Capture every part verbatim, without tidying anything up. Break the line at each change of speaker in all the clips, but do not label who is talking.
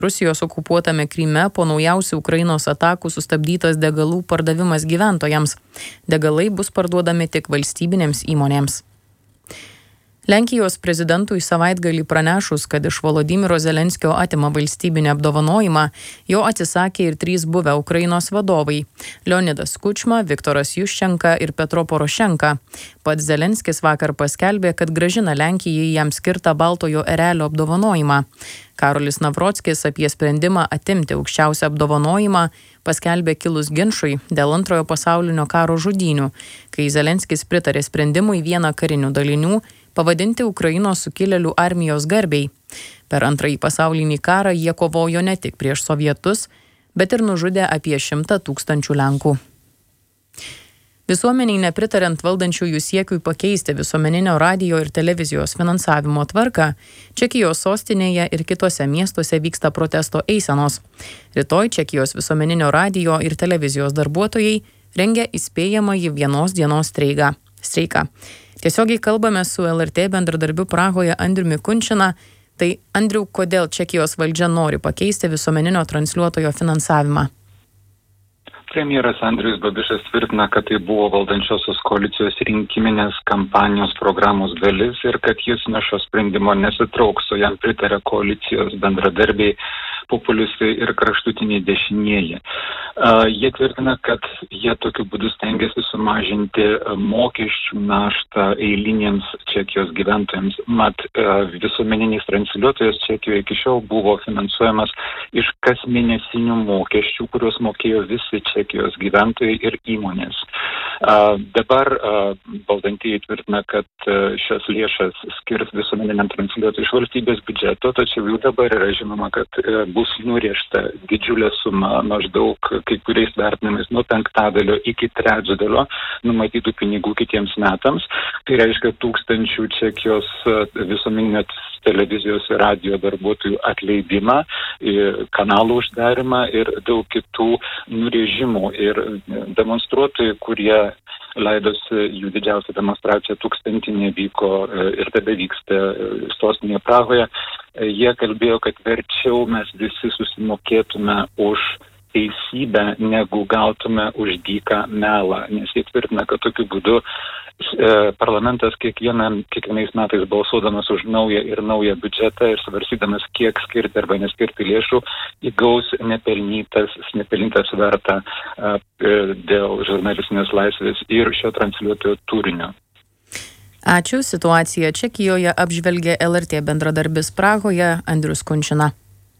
Rusijos okupuotame Kryme po naujausių Ukrainos atakų sustabdytas degalų pardavimas gyventojams. Degalai bus parduodami tik valstybinėms įmonėms. Lenkijos prezidentui savaitgalį pranešus, kad iš Volodymyro Zelenskio atima valstybinį apdovanojimą, jo atsisakė ir trys buvę Ukrainos vadovai – Leonidas Kučma, Viktoras Juščenka ir Petro Porošenka. Pats Zelenskis vakar paskelbė, kad grąžina Lenkijai jam skirtą Baltojo erelio apdovanojimą. Karolis Navrockis apie sprendimą atimti aukščiausią apdovanojimą paskelbė kilus ginčui dėl antrojo pasaulinio karo žudynių, kai Zelenskis pritarė sprendimui vieną karinių dalinių pavadinti Ukrainos sukilėlių armijos garbei. Per antrąjį pasaulinį karą jie kovojo ne tik prieš sovietus, bet ir nužudė apie šimtą tūkstančių Lenkų. Visuomeniai nepritariant valdančiųjų siekiui pakeisti visuomeninio radijo ir televizijos finansavimo tvarką, Čekijos sostinėje ir kitose miestuose vyksta protesto eisenos. Rytoj Čekijos visuomeninio radijo ir televizijos darbuotojai rengia įspėjamąjį vienos dienos streiką. streiką. Tiesiogiai kalbame su L R T bendradarbiu Prahoje Andriumi Kunčina. Tai Andriau, kodėl Čekijos valdžia nori pakeisti visuomeninio transliuotojo finansavimą?
Premjeras Andrius Babišas tvirtina, kad tai buvo valdančiosios koalicijos rinkiminės kampanijos programos dalis ir kad jis nuo šio sprendimo nesitrauks, o jam pritarė koalicijos bendradarbiai, populistai ir kraštutiniai dešinieji. Uh, jie tvirtina, kad jie tokiu būdu stengiasi sumažinti mokesčių naštą eiliniams Čekijos gyventojams. Mat, uh, visuomeninis transliuotojas Čekijoje iki šiol buvo finansuojamas iš kasmėnesinių mokesčių, kuriuos mokėjo visi Čekijos gyventojai ir įmonės. Uh, dabar uh, valdantieji tvirtina, kad uh, šias lėšas skirs visuomeniniam transliuotojui iš valstybės biudžeto, tačiau jau dabar yra žinoma, kad uh, bus nuriešta didžiulė suma, maždaug kai kuriais vertinimais nuo penktadalio iki trečdalio numatytų pinigų kitiems metams. Tai reiškia tūkstančių Čekijos visuomeninės televizijos ir radio darbuotojų atleidimą, kanalų uždarimą ir daug kitų nurėžimų. Ir demonstruotojai, kurie leidosi jų didžiausia demonstracija tūkstantinė vyko ir tebe vyksta sostinėje Prahoje, jie kalbėjo, kad verčiau mes visi susimokėtume už teisybę, negu gautume už dyką melą, nes jie tvirtina, kad tokiu būdu e, parlamentas kiekvienam, kiekvienais metais balsuodamas už naują ir naują biudžetą ir svarstydamas, kiek skirti arba neskirti lėšų, įgaus nepelnytas, nepelnytas vertą e, dėl žurnalistinės laisvės ir šio transliuotojo turinio.
Ačiū. Situaciją Čekijoje apžvelgė L R T bendradarbis Prahoje Andrius Kunčina.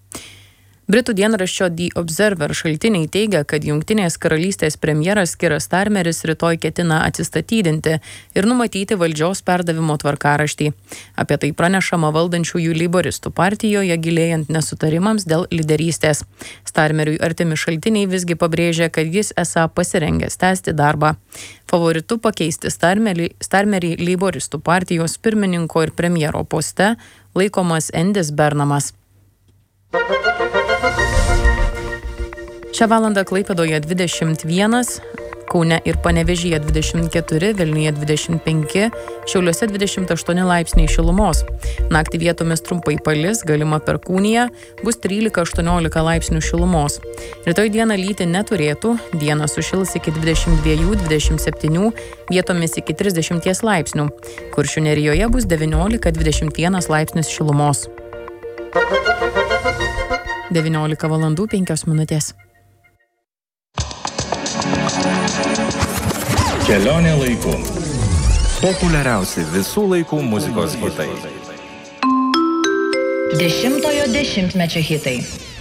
Britų dienraščio The Observer šaltiniai teigia, kad Jungtinės karalystės premjeras Kiras Starmeris rytoj ketina atsistatydinti ir numatyti valdžios perdavimo tvarkaraštį. Apie tai pranešama valdančiųjų leiboristų partijoje, gilėjant nesutarimams dėl lyderystės. Starmeriui artimi šaltiniai visgi pabrėžia, kad jis esą pasirengęs tęsti darbą. Favoritu pakeisti Starmerį, Starmerį leiboristų partijos pirmininko ir premjero poste laikomas Endis Bernamas. Šią valandą Klaipėdoje dvidešimt vienas, Kaune ir Panevėžyje dvidešimt keturi, Vilniuje dvidešimt penki, Šiauliuose dvidešimt aštuoni laipsniai šilumos. Naktį vietomis trumpai palis, galima perkūnija, bus trylika aštuoniolika laipsnių šilumos. Rytoj dieną lyti neturėtų, dieną sušils iki dvidešimt dviejų dvidešimt septynių, vietomis iki trisdešimt laipsnių. Kuršių Nerijoje bus devyniolika dvidešimt vienas laipsnis šilumos. devyniolika valandų penkios minutės.
Kelionė laiku. Populiariausi visų laikų muzikos hitai.
Dešimtojo dešimtmečio hitai.